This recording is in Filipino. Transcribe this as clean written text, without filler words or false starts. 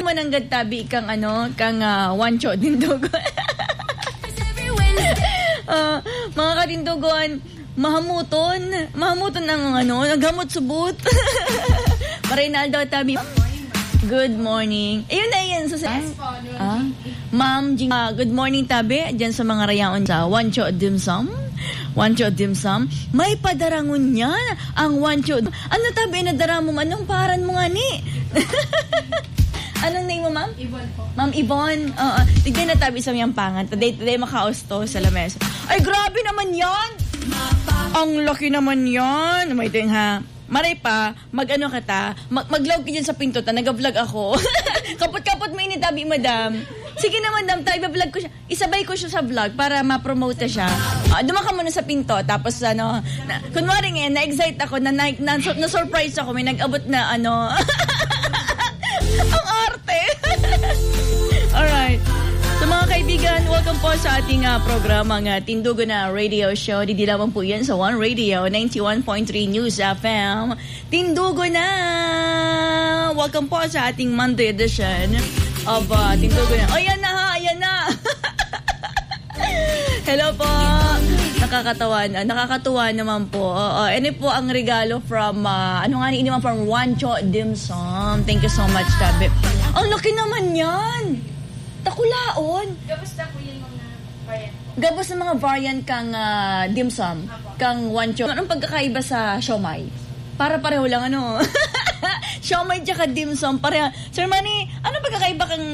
mananggad tabi kang wancho dindugon. Mga katindugon, mahamuton ang nagamot subot. Marinaldo tabi. Good morning. Ayun na yan. Ma'am, good morning tabi. Diyan sa mga rayaon sa Wancho Dimsum. May padarangon yan. Ang Wancho. Ano tabi na dara mo? Anong paran mo nga ni? Anong name mo, ma'am? Ibon po. Ma'am Ibon. Tignan na tabi sa miyang pangan. Today makausto sa lamesa. Ay, grabe naman yan! Ang laki naman yan. May ting ha. Maray pa, mag-ano kita, mag-vlog ka dyan sa pinto, nag-vlog ako. Kapot-kapot mo initabi, madam. Sige na, madam, tayo vlog ko siya. Isabay ko siya sa vlog para ma-promote siya. Duma ka muna sa pinto, tapos kunwari ngayon, na-excite ako, na-surprise ako, may nag-abot na ang arte. Alright. So mga kaibigan, welcome po sa ating programang Tindugo na Radio Show. Di lamang po yan sa One Radio, 91.3 News FM. Tindugo na! Welcome po sa ating Monday edition of Tindugo na. Ayan na! Hello po! Nakakatuwa naman po. Ano po ang regalo from, from Wancho Dimsum. Thank you so much, Tabi. Ang laki naman yan! Takulaon. Gabos na po yung mga variant. Gabos na mga variant kang dimsum, kang wancho. Anong pagkakaiba sa siomai? Para pareho lang siomai tsaka dimsum. Sir Manny, anong pagkakaiba kang